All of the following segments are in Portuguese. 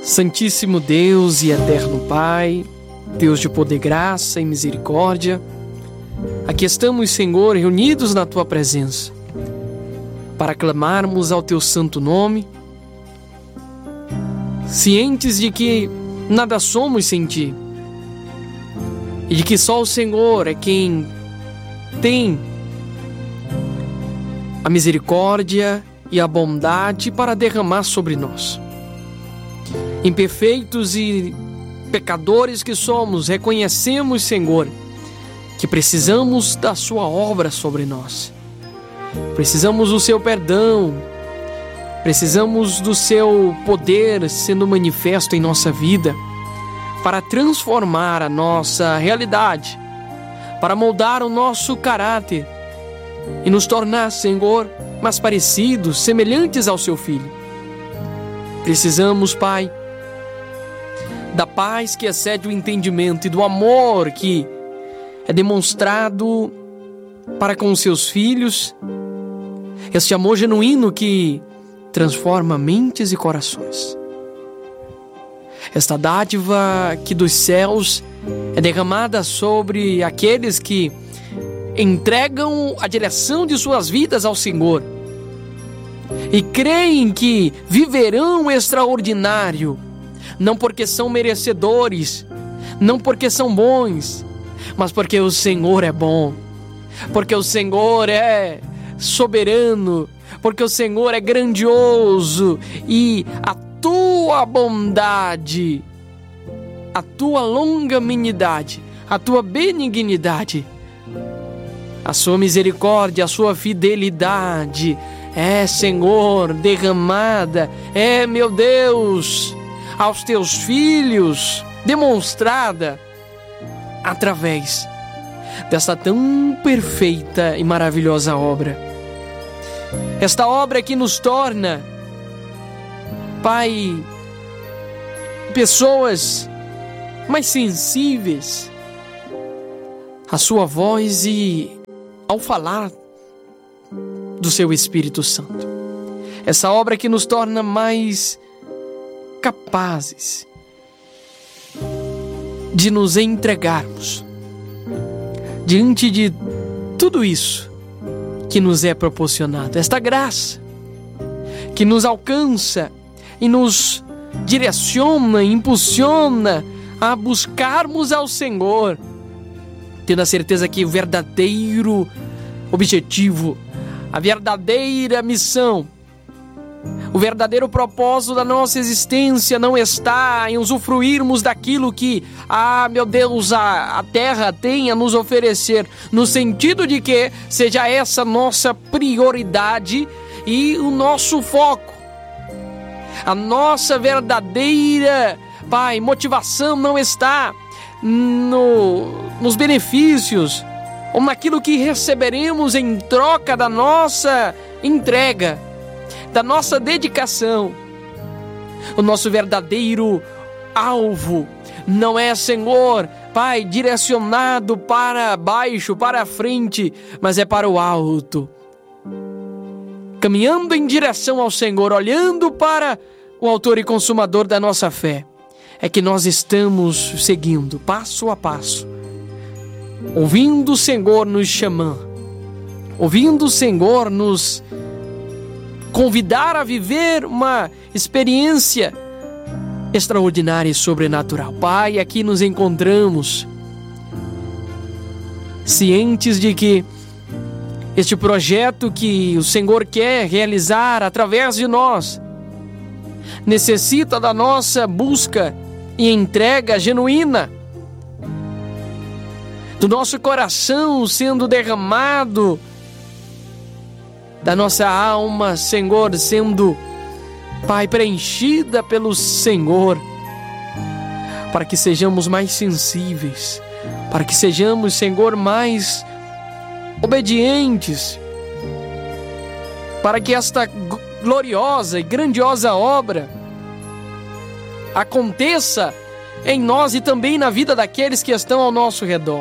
Santíssimo Deus e eterno Pai, Deus de poder, graça e misericórdia, aqui estamos, Senhor, reunidos na Tua presença, para clamarmos ao Teu santo nome, cientes de que nada somos sem Ti, e de que só o Senhor é quem tem a misericórdia e a bondade para derramar sobre nós. Imperfeitos e pecadores que somos, reconhecemos, Senhor, que precisamos da Sua obra sobre nós. Precisamos do Seu perdão, precisamos do Seu poder sendo manifesto em nossa vida para transformar a nossa realidade, para moldar o nosso caráter e nos tornar, Senhor, mais parecidos, semelhantes ao Seu Filho. Precisamos, Pai, da paz que excede o entendimento e do amor que é demonstrado para com os Seus filhos, este amor genuíno que transforma mentes e corações. Esta dádiva que dos céus é derramada sobre aqueles que entregam a direção de suas vidas ao Senhor e creem que viverão o extraordinário, não porque são merecedores, não porque são bons, mas porque o Senhor é bom, porque o Senhor é soberano, porque o Senhor é grandioso e a Tua bondade, a Tua longanimidade, a Tua benignidade, a Sua misericórdia, a Sua fidelidade é, Senhor, derramada, meu Deus, aos Teus filhos, demonstrada através desta tão perfeita e maravilhosa obra. Esta obra que nos torna, Pai, pessoas mais sensíveis à Sua voz e ao falar do Seu Espírito Santo. Essa obra que nos torna mais capazes de nos entregarmos diante de tudo isso que nos é proporcionado. Esta graça que nos alcança e nos direciona, impulsiona a buscarmos ao Senhor, tendo a certeza que o verdadeiro objetivo, a verdadeira missão, o verdadeiro propósito da nossa existência não está em usufruirmos daquilo que, meu Deus, a terra tem a nos oferecer, no sentido de que seja essa nossa prioridade e o nosso foco. A nossa verdadeira, Pai, motivação não está nos benefícios ou naquilo que receberemos em troca da nossa entrega, da nossa dedicação. O nosso verdadeiro alvo não é, Senhor, Pai, direcionado para baixo, para a frente, mas é para o alto. Caminhando em direção ao Senhor, olhando para o autor e consumador da nossa fé, é que nós estamos seguindo passo a passo, ouvindo o Senhor nos chamar, ouvindo o Senhor nos convidar a viver uma experiência extraordinária e sobrenatural. Pai, aqui nos encontramos cientes de que este projeto que o Senhor quer realizar através de nós necessita da nossa busca e entrega genuína, do nosso coração sendo derramado, da nossa alma, Senhor, sendo, Pai, preenchida pelo Senhor, para que sejamos mais sensíveis, para que sejamos, Senhor, mais obedientes, para que esta gloriosa e grandiosa obra aconteça em nós e também na vida daqueles que estão ao nosso redor.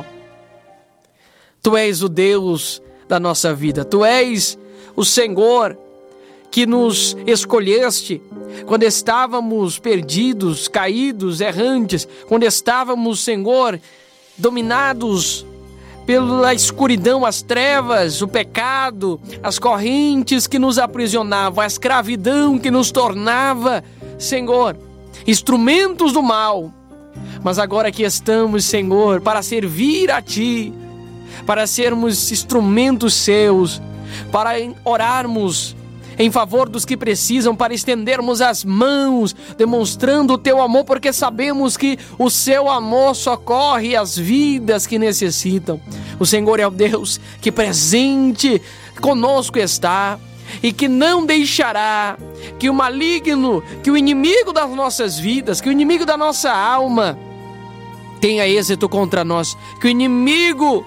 Tu és o Deus da nossa vida, Tu és o Senhor que nos escolheste quando estávamos perdidos, caídos, errantes, quando estávamos, Senhor, dominados pela escuridão, as trevas, o pecado, as correntes que nos aprisionavam, a escravidão que nos tornava, Senhor, instrumentos do mal. Mas agora aqui estamos, Senhor, para servir a Ti, para sermos instrumentos Seus, para orarmos em favor dos que precisam, para estendermos as mãos, demonstrando o Teu amor, porque sabemos que o Seu amor socorre as vidas que necessitam. O Senhor é o Deus que presente conosco está e que não deixará que o maligno, que o inimigo das nossas vidas, que o inimigo da nossa alma tenha êxito contra nós, que o inimigo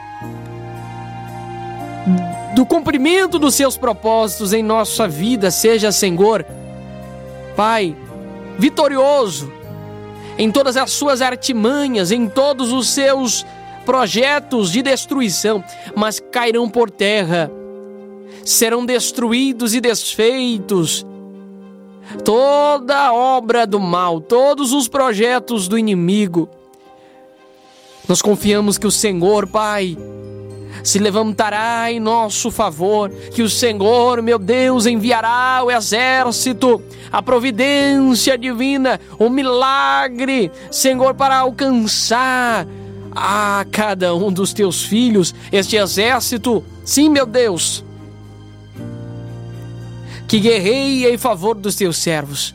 do cumprimento dos seus propósitos em nossa vida seja, Senhor, Pai, vitorioso em todas as suas artimanhas, em todos os seus projetos de destruição, mas cairão por terra, serão destruídos e desfeitos toda a obra do mal, todos os projetos do inimigo. Nós confiamos que o Senhor, Pai, se levantará em nosso favor, que o Senhor, meu Deus, enviará o exército, a providência divina, o milagre, Senhor, para alcançar a cada um dos Teus filhos, este exército, sim, meu Deus, que guerreia em favor dos Teus servos.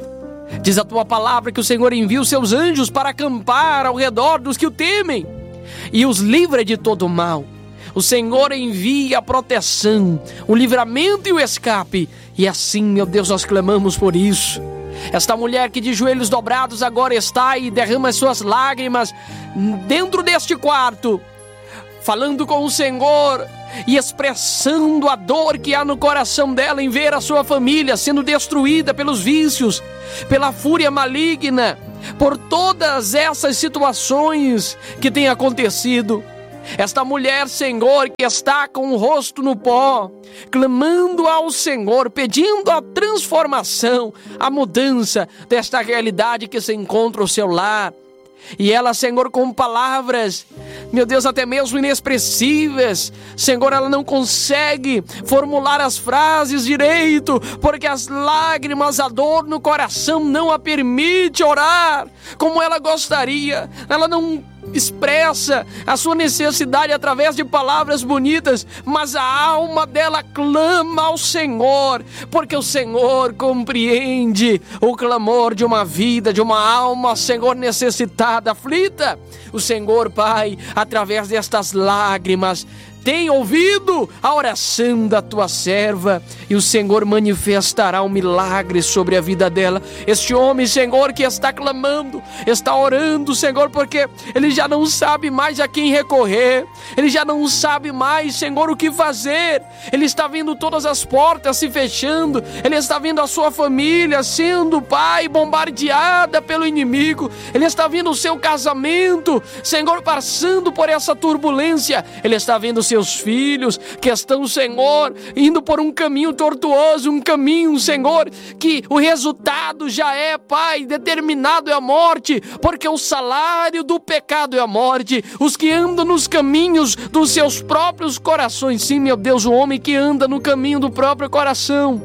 Diz a Tua palavra que o Senhor envia os Seus anjos para acampar ao redor dos que o temem e os livra de todo o mal. O Senhor envia a proteção, o livramento e o escape. E assim, meu Deus, nós clamamos por isso. Esta mulher que de joelhos dobrados agora está e derrama as suas lágrimas dentro deste quarto, falando com o Senhor e expressando a dor que há no coração dela em ver a sua família sendo destruída pelos vícios, pela fúria maligna, por todas essas situações que têm acontecido. Esta mulher, Senhor, que está com o rosto no pó, clamando ao Senhor, pedindo a transformação, a mudança desta realidade que se encontra ao seu lar. E ela, Senhor, com palavras, meu Deus, até mesmo inexpressíveis, Senhor, ela não consegue formular as frases direito, porque as lágrimas, a dor no coração não a permite orar como ela gostaria. Ela não expressa a sua necessidade através de palavras bonitas, mas a alma dela clama ao Senhor, porque o Senhor compreende o clamor de uma vida, de uma alma, Senhor, necessitada, aflita. O Senhor, Pai, através destas lágrimas, tem ouvido a oração da Tua serva e o Senhor manifestará um milagre sobre a vida dela. Este homem, Senhor, que está clamando, está orando, Senhor, porque ele já não sabe mais a quem recorrer, ele já não sabe mais, Senhor, o que fazer. Ele está vendo todas as portas se fechando, ele está vendo a sua família sendo, Pai, bombardeada pelo inimigo, ele está vendo o seu casamento, Senhor, passando por essa turbulência, ele está vendo seus filhos que estão, Senhor, indo por um caminho tortuoso, um caminho, Senhor, que o resultado já é, Pai, determinado é a morte, porque o salário do pecado é a morte. Os que andam nos caminhos dos seus próprios corações, sim, meu Deus, o homem que anda no caminho do próprio coração,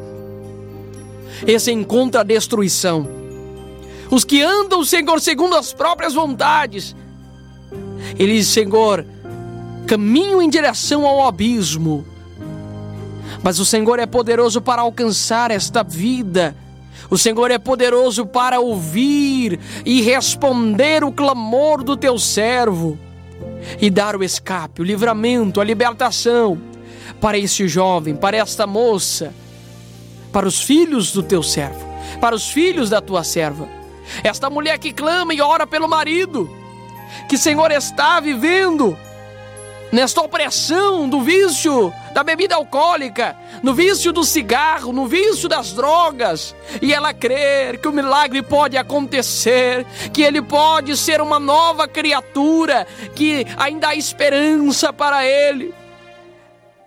esse encontra a destruição. Os que andam, Senhor, segundo as próprias vontades, eles, Senhor, caminham em direção ao abismo. Mas o Senhor é poderoso para alcançar esta vida. O Senhor é poderoso para ouvir e responder o clamor do Teu servo e dar o escape, o livramento, a libertação para este jovem, para esta moça, para os filhos do Teu servo, para os filhos da Tua serva. Esta mulher que clama e ora pelo marido, que, Senhor, está vivendo nesta opressão do vício da bebida alcoólica, no vício do cigarro, no vício das drogas, e ela crer que o milagre pode acontecer, que ele pode ser uma nova criatura, que ainda há esperança para ele.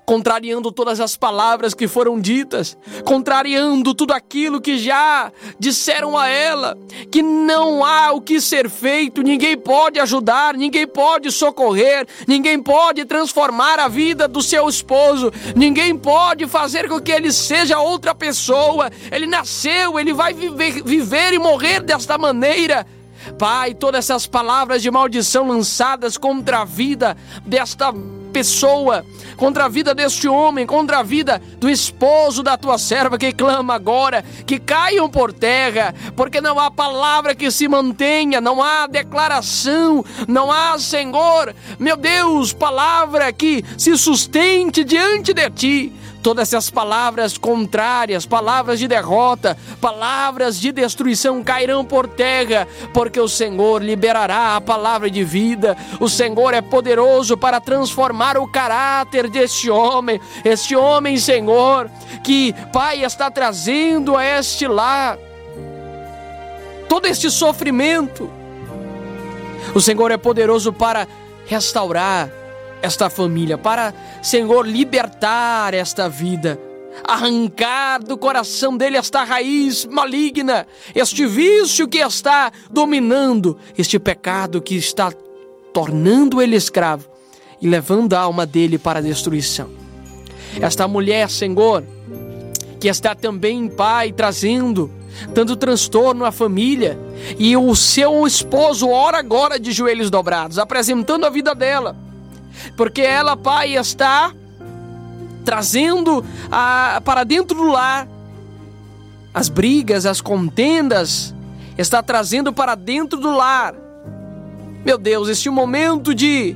contrariando todas as palavras que foram ditas, contrariando tudo aquilo que já disseram a ela, que não há o que ser feito, ninguém pode ajudar, ninguém pode socorrer, ninguém pode transformar a vida do seu esposo, ninguém pode fazer com que ele seja outra pessoa, ele nasceu, ele vai viver e morrer desta maneira. Pai, todas essas palavras de maldição lançadas contra a vida desta pessoa, contra a vida deste homem, contra a vida do esposo da tua serva que clama agora, que caiam por terra, porque não há palavra que se mantenha, não há declaração, não há, Senhor, meu Deus, palavra que se sustente diante de ti. Todas essas palavras contrárias, palavras de derrota, palavras de destruição cairão por terra, porque o Senhor liberará a palavra de vida. O Senhor é poderoso para transformar o caráter deste homem, Senhor, que, Pai, está trazendo a este lar todo este sofrimento. O Senhor é poderoso para restaurar esta família, para, Senhor, libertar esta vida, arrancar do coração dele esta raiz maligna, este vício que está dominando, este pecado que está tornando ele escravo e levando a alma dele para a destruição. Esta mulher, Senhor, que está também, Pai, trazendo tanto transtorno à família, e o seu esposo ora agora de joelhos dobrados, apresentando a vida dela, porque ela, Pai, está trazendo para dentro do lar as brigas, as contendas, está trazendo para dentro do lar, meu Deus, este momento de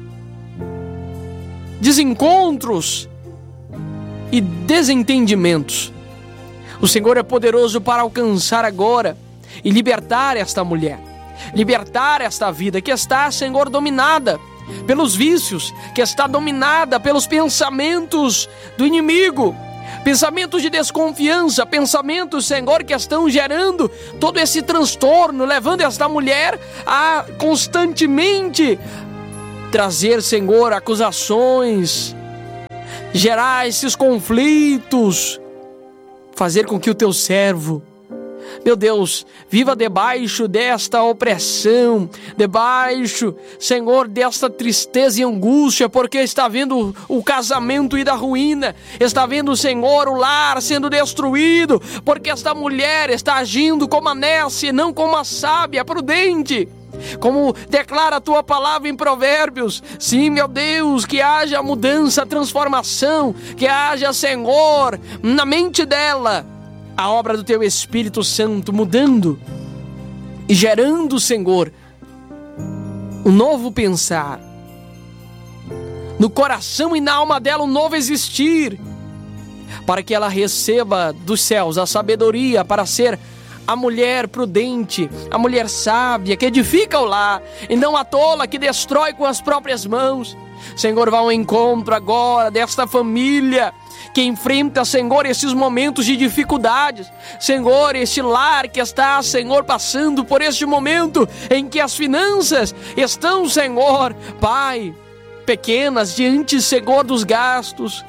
desencontros e desentendimentos. O Senhor é poderoso para alcançar agora e libertar esta mulher, libertar esta vida que está, Senhor, dominada pelos vícios, que está dominada pelos pensamentos do inimigo, pensamentos de desconfiança, pensamentos, Senhor, que estão gerando todo esse transtorno, levando esta mulher a constantemente trazer, Senhor, acusações, gerar esses conflitos, fazer com que o teu servo, meu Deus, viva debaixo desta opressão, debaixo, Senhor, desta tristeza e angústia, porque está vendo o casamento ir da ruína, está vendo, Senhor, o lar sendo destruído, porque esta mulher está agindo como a nécia, não como a sábia, prudente, como declara a tua palavra em Provérbios. Sim, meu Deus, que haja mudança, transformação, que haja, Senhor, na mente dela a obra do teu Espírito Santo mudando e gerando, Senhor, um novo pensar no coração e na alma dela, um novo existir, para que ela receba dos céus a sabedoria para ser a mulher prudente, a mulher sábia, que edifica o lar, e não a tola que destrói com as próprias mãos. Senhor, vá ao encontro agora desta família que enfrenta, Senhor, esses momentos de dificuldades. Senhor, este lar que está, Senhor, passando por este momento em que as finanças estão, Senhor, Pai, pequenas diante, Senhor, dos gastos,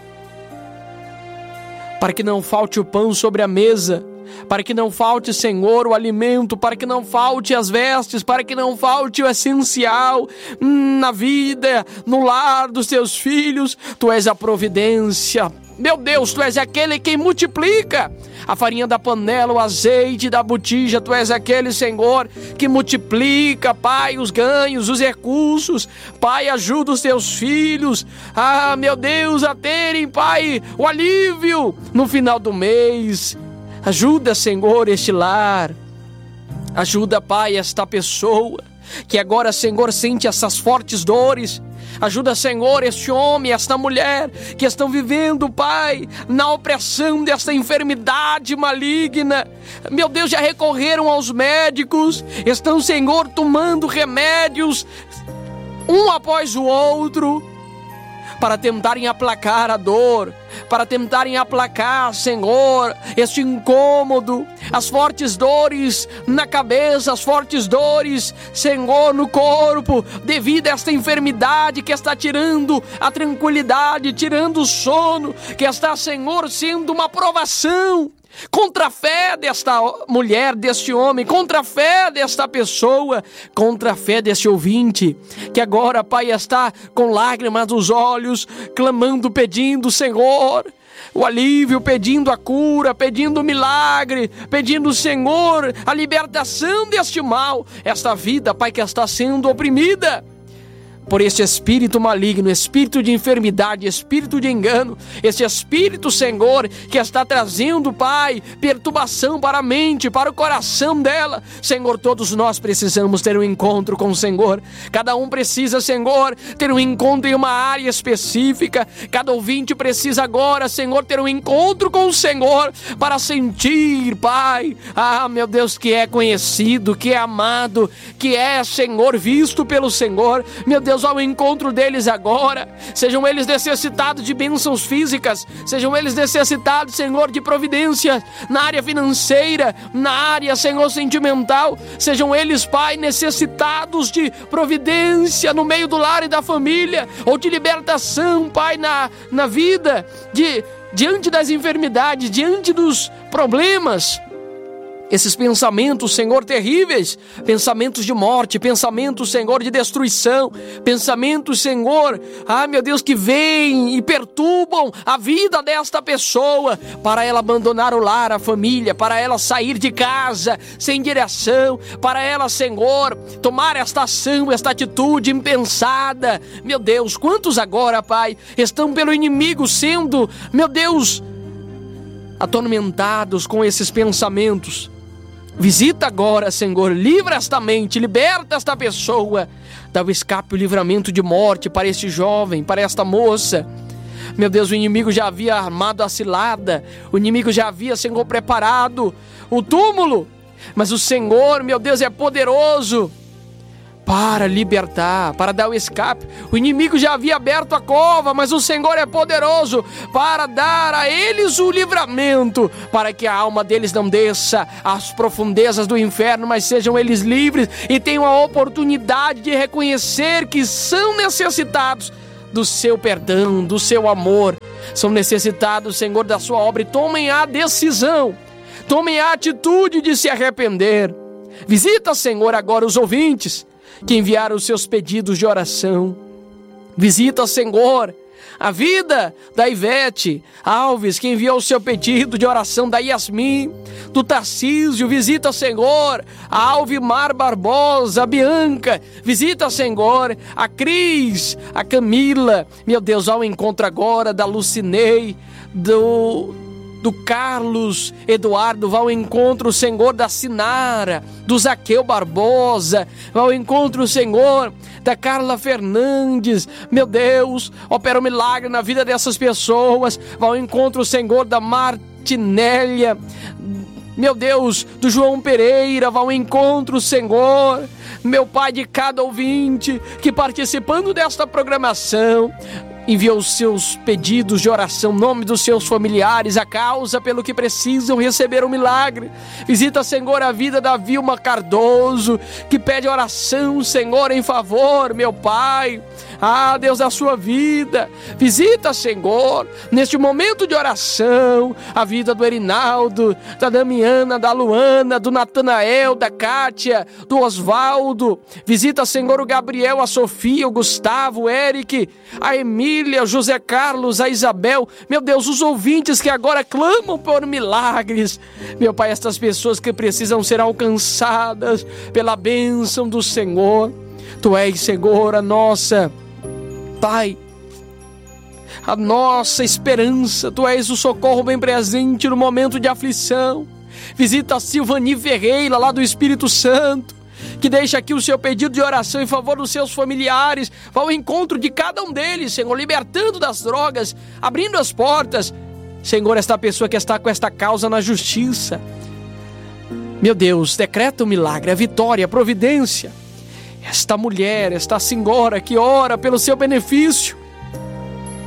para que não falte o pão sobre a mesa, para que não falte, Senhor, o alimento, para que não falte as vestes, para que não falte o essencial na vida, no lar dos teus filhos. Tu és a providência, meu Deus, tu és aquele que multiplica a farinha da panela, o azeite da botija. Tu és aquele, Senhor, que multiplica, Pai, os ganhos, os recursos. Pai, ajuda os teus filhos, meu Deus, a terem, Pai, o alívio no final do mês. Ajuda, Senhor, este lar. Ajuda, Pai, esta pessoa que agora, Senhor, sente essas fortes dores. Ajuda, Senhor, este homem, esta mulher que estão vivendo, Pai, na opressão desta enfermidade maligna. Meu Deus, já recorreram aos médicos, estão, Senhor, tomando remédios um após o outro. para tentarem aplacar a dor, para tentarem aplacar, Senhor, este incômodo, as fortes dores na cabeça, as fortes dores, Senhor, no corpo, devido a esta enfermidade que está tirando a tranquilidade, tirando o sono, que está, Senhor, sendo uma provação contra a fé desta mulher, deste homem, contra a fé desta pessoa, contra a fé deste ouvinte, que agora, Pai, está com lágrimas nos olhos, clamando, pedindo, Senhor, o alívio, pedindo a cura, pedindo o milagre, pedindo, Senhor, a libertação deste mal, esta vida, Pai, que está sendo oprimida por este espírito maligno, espírito de enfermidade, espírito de engano, este espírito, Senhor, que está trazendo, Pai, perturbação para a mente, para o coração dela. Senhor, todos nós precisamos ter um encontro com o Senhor. Cada um precisa, Senhor, ter um encontro em uma área específica. Cada ouvinte precisa agora, Senhor, ter um encontro com o Senhor para sentir, Pai, meu Deus, que é conhecido, que é amado, que é, Senhor, visto pelo Senhor. Meu Deus, ao encontro deles agora, sejam eles necessitados de bênçãos físicas, sejam eles necessitados, Senhor, de providência na área financeira, na área, Senhor, sentimental, sejam eles, Pai, necessitados de providência no meio do lar e da família, ou de libertação, Pai, na vida, diante das enfermidades, diante dos problemas. Esses pensamentos, Senhor, terríveis, pensamentos de morte, pensamentos, Senhor, de destruição, pensamentos, Senhor, meu Deus, que vêm e perturbam a vida desta pessoa, para ela abandonar o lar, a família, para ela sair de casa sem direção, para ela, Senhor, tomar esta ação, esta atitude impensada. Meu Deus, quantos agora, Pai, estão pelo inimigo sendo, meu Deus, atormentados com esses pensamentos. Visita agora, Senhor, livra esta mente, liberta esta pessoa, dá o escape, o livramento de morte para este jovem, para esta moça. Meu Deus, o inimigo já havia armado a cilada, o inimigo já havia, Senhor, preparado o túmulo, mas o Senhor, meu Deus, é poderoso para libertar, para dar o escape. O inimigo já havia aberto a cova, mas o Senhor é poderoso para dar a eles o livramento, para que a alma deles não desça às profundezas do inferno, mas sejam eles livres e tenham a oportunidade de reconhecer que são necessitados do seu perdão, do seu amor, são necessitados, Senhor, da sua obra, e tomem a decisão, tomem a atitude de se arrepender. Visita, Senhor, agora os ouvintes que enviaram os seus pedidos de oração. Visita, Senhor, a vida da Ivete Alves, que enviou o seu pedido de oração, da Yasmin, do Tarcísio. Visita, Senhor, a Alvimar Barbosa, a Bianca. Visita, Senhor, a Cris, a Camila. Meu Deus, ao encontro agora da Lucinei, do Carlos Eduardo, vá ao encontro, Senhor, da Sinara, do Zaqueu Barbosa, vá ao encontro, Senhor, da Carla Fernandes. Meu Deus, opera um milagre na vida dessas pessoas. Vá ao encontro, Senhor, da Martinélia, meu Deus, do João Pereira. Vá ao encontro, Senhor, meu Pai, de cada ouvinte que, participando desta programação, enviou os seus pedidos de oração, nome dos seus familiares, a causa pelo que precisam receber um milagre. Visita, Senhor, a vida da Vilma Cardoso, que pede oração, Senhor, em favor, meu Pai, Deus, da sua vida. Visita, Senhor, neste momento de oração, a vida do Erinaldo, da Damiana, da Luana, do Natanael, da Kátia, do Osvaldo. Visita, Senhor, o Gabriel, a Sofia, o Gustavo, o Eric, a Emília, o José Carlos, a Isabel. Meu Deus, os ouvintes que agora clamam por milagres. Meu Pai, estas pessoas que precisam ser alcançadas pela bênção do Senhor. Tu és, Senhor, a nossa, Pai, a nossa esperança. Tu és o socorro bem presente no momento de aflição. Visita a Silvani Ferreira, lá do Espírito Santo, que deixa aqui o seu pedido de oração em favor dos seus familiares. Vá ao encontro de cada um deles, Senhor, libertando das drogas, abrindo as portas. Senhor, esta pessoa que está com esta causa na justiça, meu Deus, decreta o milagre, a vitória, a providência. Esta mulher, esta senhora que ora pelo seu benefício,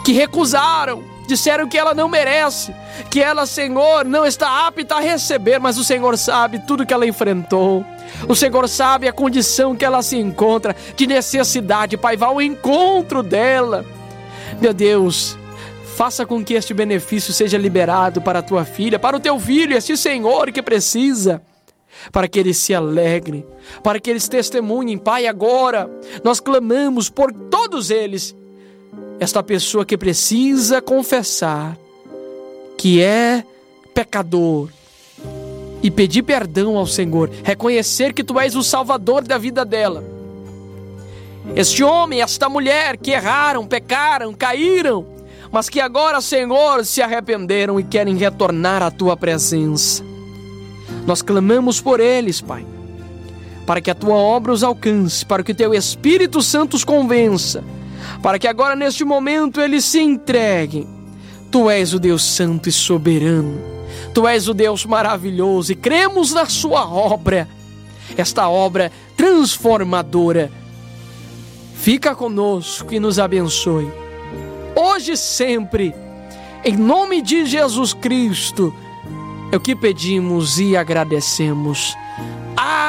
que recusaram, disseram que ela não merece, que ela, Senhor, não está apta a receber, mas o Senhor sabe tudo que ela enfrentou. O Senhor sabe a condição que ela se encontra, de necessidade. Pai, vá ao encontro dela. Meu Deus, faça com que este benefício seja liberado para a tua filha, para o teu filho, este Senhor que precisa, para que eles se alegrem, para que eles testemunhem. Pai, agora nós clamamos por todos eles, esta pessoa que precisa confessar que é pecador e pedir perdão ao Senhor, reconhecer que Tu és o Salvador da vida dela. Este homem, esta mulher que erraram, pecaram, caíram, mas que agora, Senhor, se arrependeram e querem retornar à Tua presença. Nós clamamos por eles, Pai, para que a Tua obra os alcance, para que o Teu Espírito Santo os convença, para que agora, neste momento, eles se entreguem. Tu és o Deus santo e soberano, Tu és o Deus maravilhoso e cremos na Sua obra, esta obra transformadora. Fica conosco e nos abençoe, hoje e sempre, em nome de Jesus Cristo, é o que pedimos e agradecemos.